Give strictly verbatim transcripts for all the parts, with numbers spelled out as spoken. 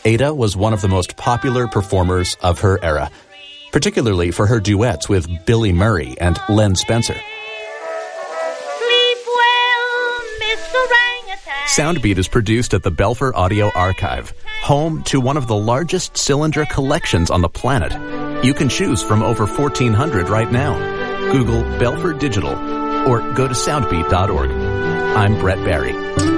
Ada was one of the most popular performers of her era, particularly for her duets with Billy Murray and Len Spencer. Sleep well, Mister Orangutan. Soundbeat is produced at the Belfer Audio Archive, home to one of the largest cylinder collections on the planet. You can choose from over fourteen hundred right now. Google Belfer Digital or go to soundbeat dot org. I'm Brett Barry.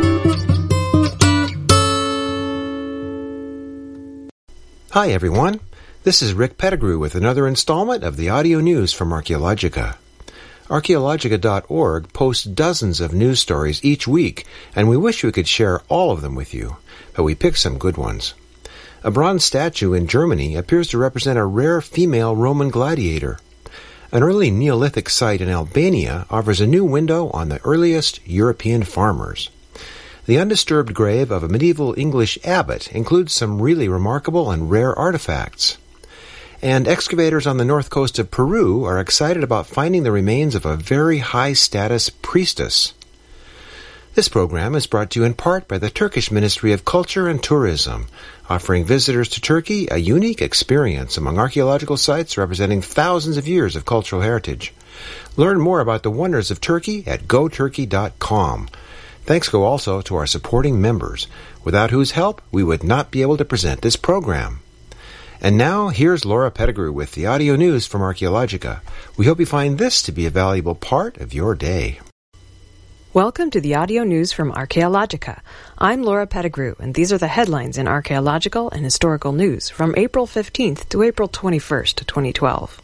Hi, everyone. This is Rick Pettigrew with another installment of the audio news from Archaeologica. Archaeologica dot org posts dozens of news stories each week, and we wish we could share all of them with you, but we picked some good ones. A bronze statue in Germany appears to represent a rare female Roman gladiator. An early Neolithic site in Albania offers a new window on the earliest European farmers. The undisturbed grave of a medieval English abbot includes some really remarkable and rare artifacts. And excavators on the north coast of Peru are excited about finding the remains of a very high-status priestess. This program is brought to you in part by the Turkish Ministry of Culture and Tourism, offering visitors to Turkey a unique experience among archaeological sites representing thousands of years of cultural heritage. Learn more about the wonders of Turkey at go turkey dot com. Thanks go also to our supporting members, without whose help we would not be able to present this program. And now, here's Laura Pettigrew with the audio news from Archaeologica. We hope you find this to be a valuable part of your day. Welcome to the audio news from Archaeologica. I'm Laura Pettigrew, and these are the headlines in archaeological and historical news from April fifteenth to April twenty-first, twenty twelve.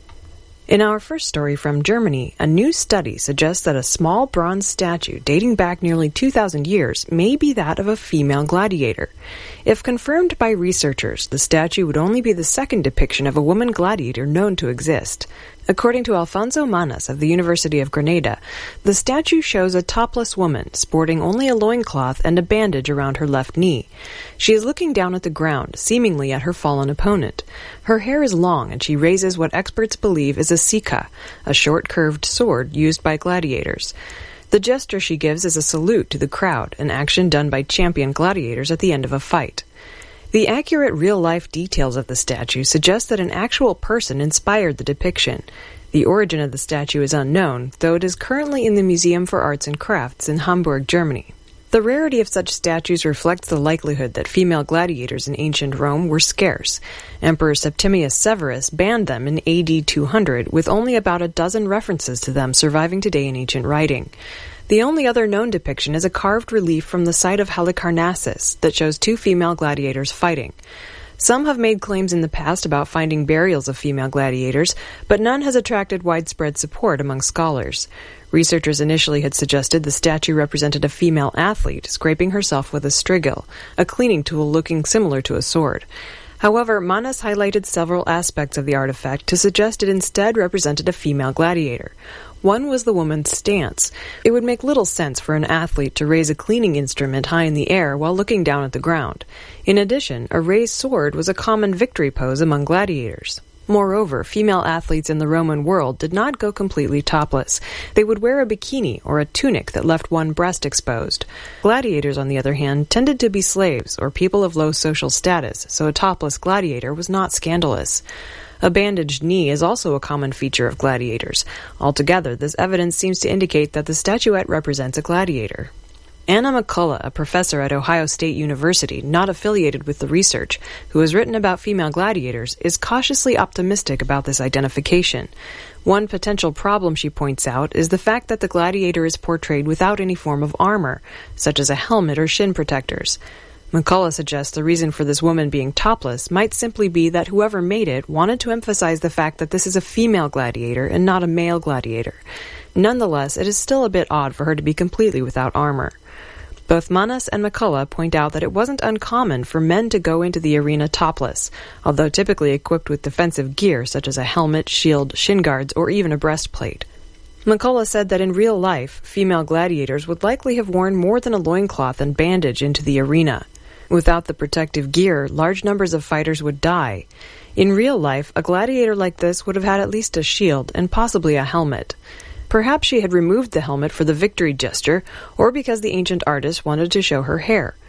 In our first story from Germany, a new study suggests that a small bronze statue dating back nearly two thousand years may be that of a female gladiator. If confirmed by researchers, the statue would only be the second depiction of a woman gladiator known to exist. According to Alfonso Manas of the University of Granada, the statue shows a topless woman sporting only a loincloth and a bandage around her left knee. She is looking down at the ground, seemingly at her fallen opponent. Her hair is long, and she raises what experts believe is a sika, a short curved sword used by gladiators. The gesture she gives is a salute to the crowd, an action done by champion gladiators at the end of a fight. The accurate real-life details of the statue suggest that an actual person inspired the depiction. The origin of the statue is unknown, though it is currently in the Museum for Arts and Crafts in Hamburg, Germany. The rarity of such statues reflects the likelihood that female gladiators in ancient Rome were scarce. Emperor Septimius Severus banned them in A D two hundred, with only about a dozen references to them surviving today in ancient writing. The only other known depiction is a carved relief from the site of Halicarnassus that shows two female gladiators fighting. Some have made claims in the past about finding burials of female gladiators, but none has attracted widespread support among scholars. Researchers initially had suggested the statue represented a female athlete scraping herself with a strigil, a cleaning tool looking similar to a sword. However, Manas highlighted several aspects of the artifact to suggest it instead represented a female gladiator. One was the woman's stance. It would make little sense for an athlete to raise a cleaning instrument high in the air while looking down at the ground. In addition, a raised sword was a common victory pose among gladiators. Moreover, female athletes in the Roman world did not go completely topless. They would wear a bikini or a tunic that left one breast exposed. Gladiators, on the other hand, tended to be slaves or people of low social status, so a topless gladiator was not scandalous. A bandaged knee is also a common feature of gladiators. Altogether, this evidence seems to indicate that the statuette represents a gladiator. Anna McCullough, a professor at Ohio State University, not affiliated with the research, who has written about female gladiators, is cautiously optimistic about this identification. One potential problem, she points out, is the fact that the gladiator is portrayed without any form of armor, such as a helmet or shin protectors. McCullough suggests the reason for this woman being topless might simply be that whoever made it wanted to emphasize the fact that this is a female gladiator and not a male gladiator. Nonetheless, it is still a bit odd for her to be completely without armor. Both Manas and McCullough point out that it wasn't uncommon for men to go into the arena topless, although typically equipped with defensive gear such as a helmet, shield, shin guards, or even a breastplate. McCullough said that in real life, female gladiators would likely have worn more than a loincloth and bandage into the arena. Without the protective gear, large numbers of fighters would die. In real life, a gladiator like this would have had at least a shield and possibly a helmet. Perhaps she had removed the helmet for the victory gesture, or because the ancient artist wanted to show her hair.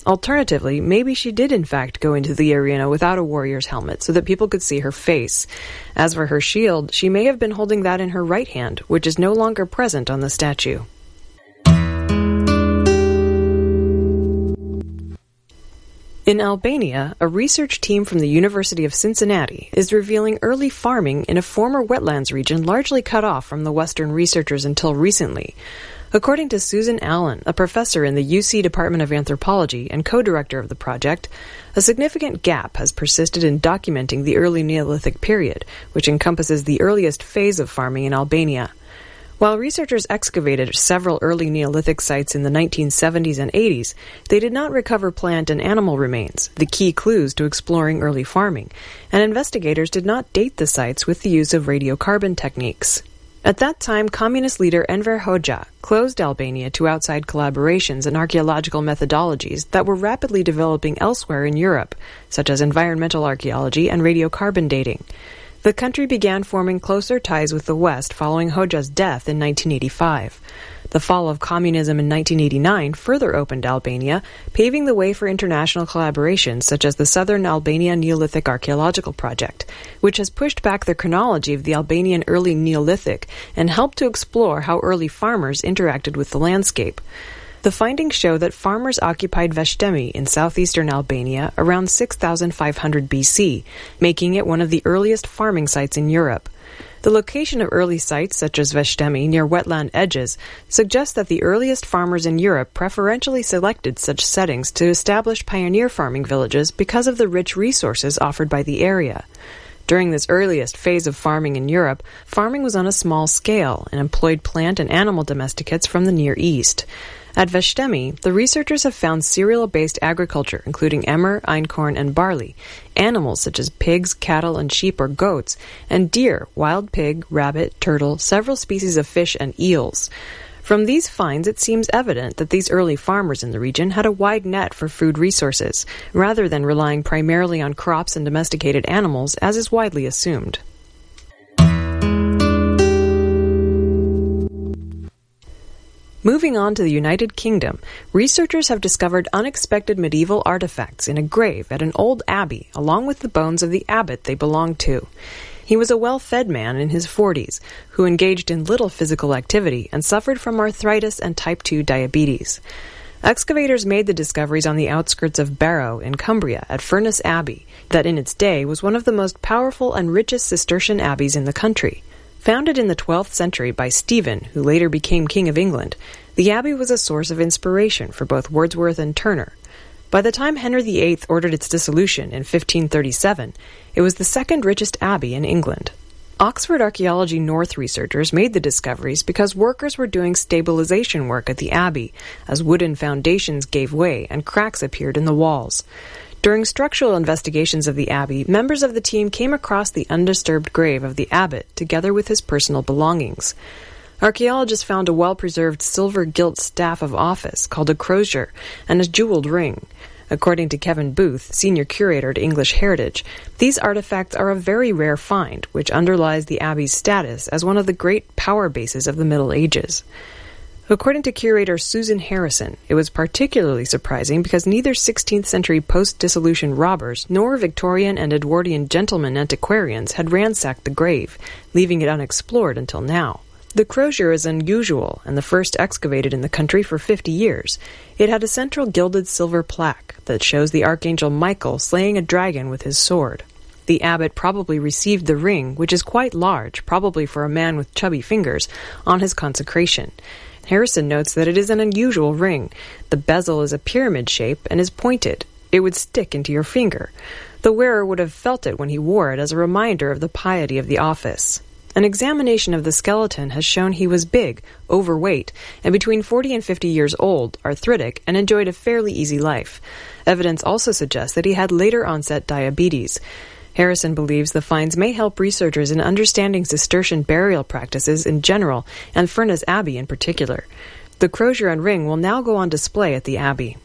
Alternatively, maybe she did in fact go into the arena without a warrior's helmet so that people could see her face. As for her shield, she may have been holding that in her right hand, which is no longer present on the statue. In Albania, a research team from the University of Cincinnati is revealing early farming in a former wetlands region largely cut off from the Western researchers until recently. According to Susan Allen, a professor in the U C Department of Anthropology and co-director of the project, a significant gap has persisted in documenting the early Neolithic period, which encompasses the earliest phase of farming in Albania. While researchers excavated several early Neolithic sites in the nineteen seventies and eighties, they did not recover plant and animal remains, the key clues to exploring early farming, and investigators did not date the sites with the use of radiocarbon techniques. At that time, communist leader Enver Hoxha closed Albania to outside collaborations and archaeological methodologies that were rapidly developing elsewhere in Europe, such as environmental archaeology and radiocarbon dating. The country began forming closer ties with the West following Hoxha's death in nineteen eighty-five. The fall of communism in nineteen eighty-nine further opened Albania, paving the way for international collaborations such as the Southern Albania Neolithic Archaeological Project, which has pushed back the chronology of the Albanian early Neolithic and helped to explore how early farmers interacted with the landscape. The findings show that farmers occupied Veshtemi in southeastern Albania around six thousand five hundred B C, making it one of the earliest farming sites in Europe. The location of early sites, such as Veshtemi near wetland edges, suggests that the earliest farmers in Europe preferentially selected such settings to establish pioneer farming villages because of the rich resources offered by the area. During this earliest phase of farming in Europe, farming was on a small scale and employed plant and animal domesticates from the Near East. At Veshtemi, the researchers have found cereal-based agriculture, including emmer, einkorn, and barley, animals such as pigs, cattle, and sheep or goats, and deer, wild pig, rabbit, turtle, several species of fish, and eels. From these finds, it seems evident that these early farmers in the region had a wide net for food resources, rather than relying primarily on crops and domesticated animals, as is widely assumed. Moving on to the United Kingdom, researchers have discovered unexpected medieval artifacts in a grave at an old abbey, along with the bones of the abbot they belonged to. He was a well-fed man in his forties, who engaged in little physical activity and suffered from arthritis and type two diabetes. Excavators made the discoveries on the outskirts of Barrow in Cumbria at Furness Abbey, that in its day was one of the most powerful and richest Cistercian abbeys in the country. Founded in the twelfth century by Stephen, who later became King of England, the abbey was a source of inspiration for both Wordsworth and Turner. By the time Henry the Eighth ordered its dissolution in fifteen thirty-seven, it was the second richest abbey in England. Oxford Archaeology North researchers made the discoveries because workers were doing stabilization work at the abbey, as wooden foundations gave way and cracks appeared in the walls. During structural investigations of the abbey, members of the team came across the undisturbed grave of the abbot, together with his personal belongings. Archaeologists found a well-preserved silver-gilt staff of office called a crozier and a jeweled ring. According to Kevin Booth, senior curator at English Heritage, these artifacts are a very rare find, which underlies the abbey's status as one of the great power bases of the Middle Ages. According to curator Susan Harrison, it was particularly surprising because neither sixteenth century post-dissolution robbers nor Victorian and Edwardian gentlemen antiquarians had ransacked the grave, leaving it unexplored until now. The crozier is unusual and the first excavated in the country for fifty years. It had a central gilded silver plaque that shows the archangel Michael slaying a dragon with his sword. The abbot probably received the ring, which is quite large, probably for a man with chubby fingers, on his consecration. Harrison notes that it is an unusual ring. The bezel is a pyramid shape and is pointed. It would stick into your finger. The wearer would have felt it when he wore it as a reminder of the piety of the office. An examination of the skeleton has shown he was big, overweight, and between forty and fifty years old, arthritic, and enjoyed a fairly easy life. Evidence also suggests that he had later-onset diabetes. Harrison believes the finds may help researchers in understanding Cistercian burial practices in general and Furness Abbey in particular. The crozier and ring will now go on display at the Abbey.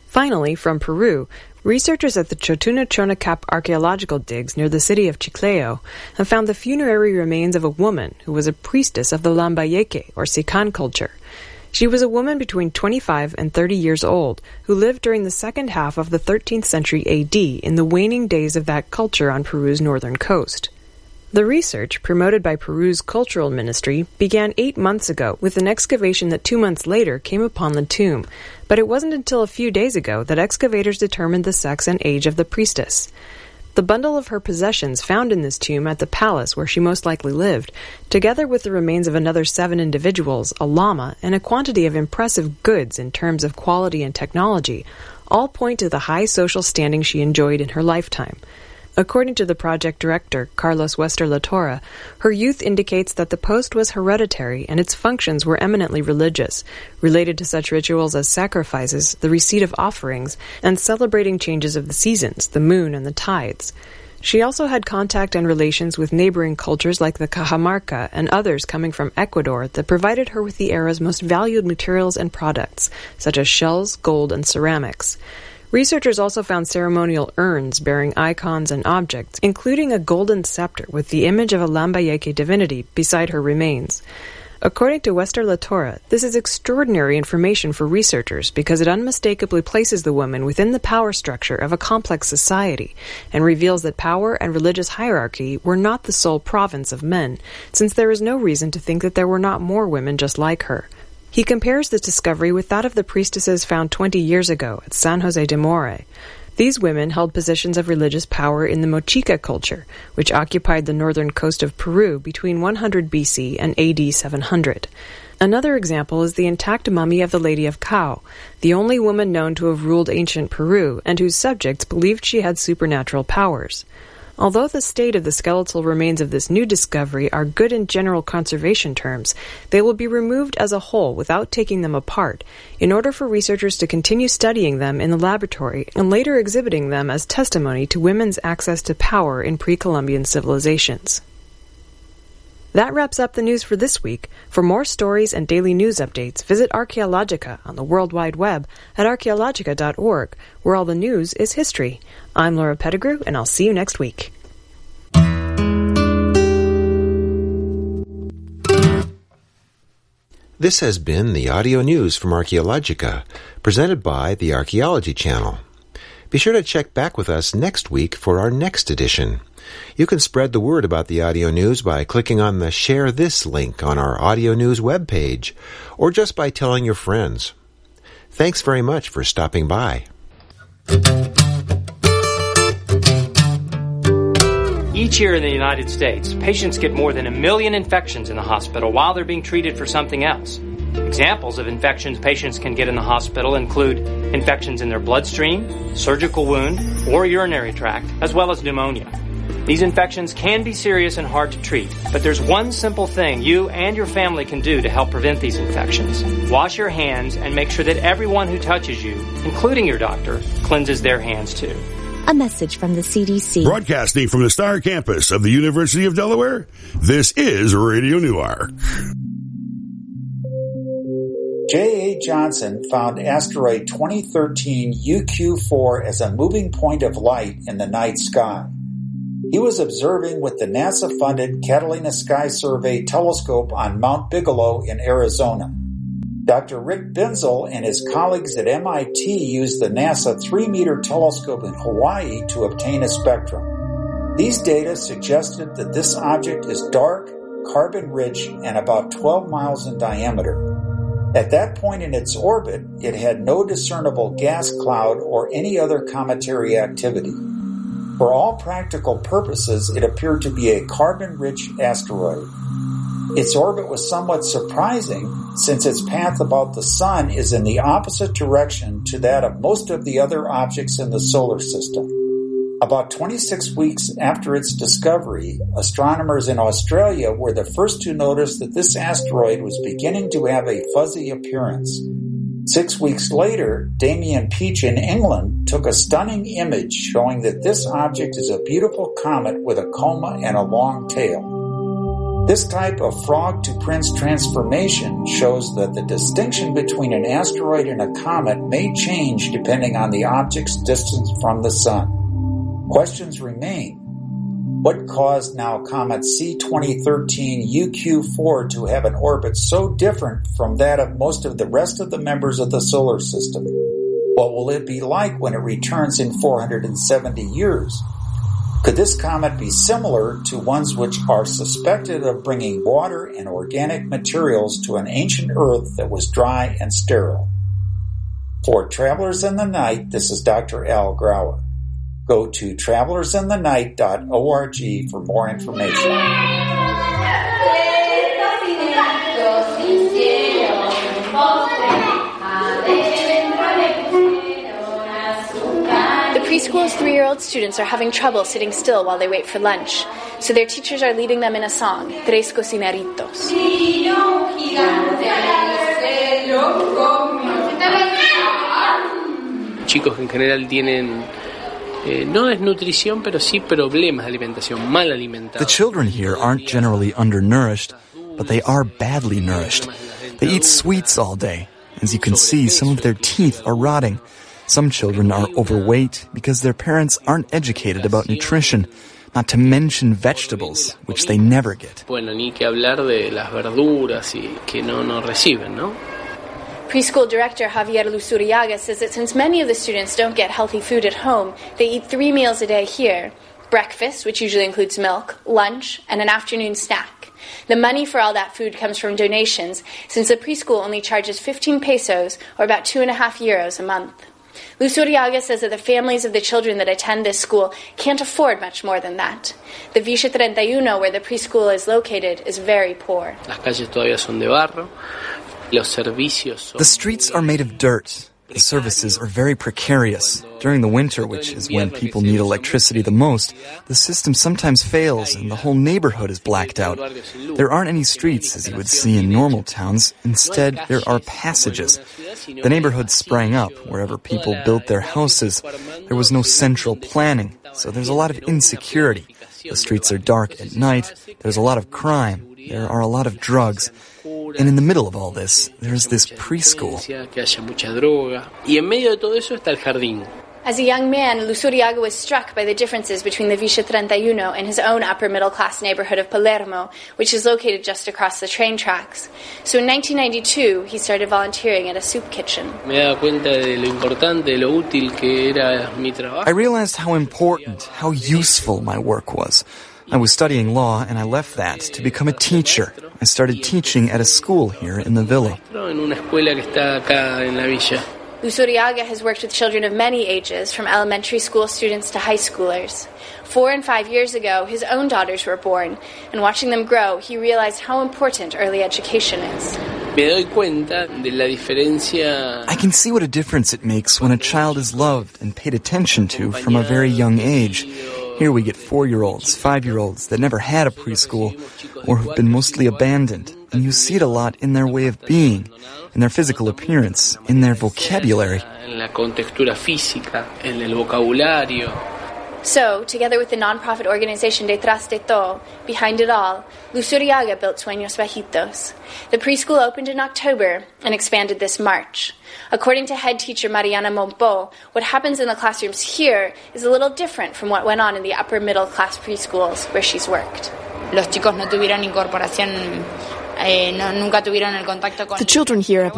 Finally, from Peru, researchers at the Chotuna-Chonacap archaeological digs near the city of Chiclayo have found the funerary remains of a woman who was a priestess of the Lambayeque, or Sican culture. She was a woman between twenty-five and thirty years old who lived during the second half of the thirteenth century A D in the waning days of that culture on Peru's northern coast. The research, promoted by Peru's Cultural Ministry, began eight months ago with an excavation that two months later came upon the tomb, but it wasn't until a few days ago that excavators determined the sex and age of the priestess. The bundle of her possessions found in this tomb at the palace where she most likely lived, together with the remains of another seven individuals, a llama, and a quantity of impressive goods in terms of quality and technology, all point to the high social standing she enjoyed in her lifetime. According to the project director, Carlos Wester La Torre, her youth indicates that the post was hereditary and its functions were eminently religious, related to such rituals as sacrifices, the receipt of offerings, and celebrating changes of the seasons, the moon, and the tides. She also had contact and relations with neighboring cultures like the Cajamarca and others coming from Ecuador that provided her with the era's most valued materials and products, such as shells, gold, and ceramics. Researchers also found ceremonial urns bearing icons and objects, including a golden scepter with the image of a Lambayeque divinity beside her remains. According to Wester La Torre, this is extraordinary information for researchers because it unmistakably places the woman within the power structure of a complex society and reveals that power and religious hierarchy were not the sole province of men, since there is no reason to think that there were not more women just like her. He compares this discovery with that of the priestesses found twenty years ago at San Jose de More. These women held positions of religious power in the Mochica culture, which occupied the northern coast of Peru between one hundred B C and A D seven hundred. Another example is the intact mummy of the Lady of Cao, the only woman known to have ruled ancient Peru and whose subjects believed she had supernatural powers. Although the state of the skeletal remains of this new discovery are good in general conservation terms, they will be removed as a whole without taking them apart, in order for researchers to continue studying them in the laboratory and later exhibiting them as testimony to women's access to power in pre-Columbian civilizations. That wraps up the news for this week. For more stories and daily news updates, visit Archaeologica on the World Wide Web at archaeologica dot org, where all the news is history. I'm Laura Pettigrew, and I'll see you next week. This has been the audio news from Archaeologica, presented by the Archaeology Channel. Be sure to check back with us next week for our next edition. You can spread the word about the audio news by clicking on the Share This link on our audio news webpage, or just by telling your friends. Thanks very much for stopping by. Each year in the United States, patients get more than a million infections in the hospital while they're being treated for something else. Examples of infections patients can get in the hospital include infections in their bloodstream, surgical wound, or urinary tract, as well as pneumonia. These infections can be serious and hard to treat, but there's one simple thing you and your family can do to help prevent these infections. Wash your hands and make sure that everyone who touches you, including your doctor, cleanses their hands too. A message from the C D C. Broadcasting from the Star Campus of the University of Delaware, this is Radio Newark. J A. Johnson found asteroid twenty thirteen U Q four as a moving point of light in the night sky. He was observing with the NASA-funded Catalina Sky Survey telescope on Mount Bigelow in Arizona. Doctor Rick Binzel and his colleagues at M I T used the NASA three-meter telescope in Hawaii to obtain a spectrum. These data suggested that this object is dark, carbon-rich, and about twelve miles in diameter. At that point in its orbit, it had no discernible gas cloud or any other cometary activity. For all practical purposes, it appeared to be a carbon-rich asteroid. Its orbit was somewhat surprising, since its path about the Sun is in the opposite direction to that of most of the other objects in the solar system. About twenty-six weeks after its discovery, astronomers in Australia were the first to notice that this asteroid was beginning to have a fuzzy appearance. Six weeks later, Damien Peach in England took a stunning image showing that this object is a beautiful comet with a coma and a long tail. This type of frog-to-prince transformation shows that the distinction between an asteroid and a comet may change depending on the object's distance from the Sun. Questions remain. What caused now comet C twenty thirteen U Q four to have an orbit so different from that of most of the rest of the members of the solar system? What will it be like when it returns in four hundred seventy years? Could this comet be similar to ones which are suspected of bringing water and organic materials to an ancient Earth that was dry and sterile? For Travelers in the Night, this is Doctor Al Grauer. Go to travelers in the night dot org for more information. The preschool's three-year-old students are having trouble sitting still while they wait for lunch, so their teachers are leading them in a song, Tres Cocineritos. Chicos en general tienen eh, no desnutrición, pero sí problemas de alimentación, mal alimentados. The children here aren't generally undernourished, but they are badly nourished. They eat sweets all day. As you can see, some of their teeth are rotting. Some children are overweight because their parents aren't educated about nutrition, not to mention vegetables, which they never get. Bueno, ni que hablar de las verduras y que no, no reciben, ¿no? Preschool director Javier Luzuriaga says that since many of the students don't get healthy food at home, they eat three meals a day here. Breakfast, which usually includes milk, lunch, and an afternoon snack. The money for all that food comes from donations, since the preschool only charges fifteen pesos, or about two and a half euros a month. Luzuriaga says that the families of the children that attend this school can't afford much more than that. The Villa thirty-one, where the preschool is located, is very poor. Las calles todavía son de barro. Los servicios son... The streets are made of dirt. The services are very precarious. During the winter, which is when people need electricity the most, the system sometimes fails and the whole neighborhood is blacked out. There aren't any streets, as you would see in normal towns. Instead, there are passages. The neighborhood sprang up wherever people built their houses. There was no central planning, so there's a lot of insecurity. The streets are dark at night. There's a lot of crime. There are a lot of drugs. And in the middle of all this, there's this preschool. As a young man, Luzuriaga was struck by the differences between the Villa thirty-one and his own upper-middle-class neighborhood of Palermo, which is located just across the train tracks. So in nineteen ninety-two, he started volunteering at a soup kitchen. I realized how important, how useful my work was. I was studying law, and I left that to become a teacher. I started teaching at a school here in the villa. Luzuriaga has worked with children of many ages, from elementary school students to high schoolers. Four and five years ago, his own daughters were born, and watching them grow, he realized how important early education is. I can see what a difference it makes when a child is loved and paid attention to from a very young age. Here we get four-year-olds, five-year-olds that never had a preschool or who've been mostly abandoned. And you see it a lot in their way of being, in their physical appearance, in their vocabulary. So, together with the non-profit organization Detrás de Todo, behind it all, Luzuriaga built Sueños Bajitos. The preschool opened in October and expanded this March. According to head teacher Mariana Mompo, what happens in the classrooms here is a little different from what went on in the upper middle-class preschools where she's worked. The children here have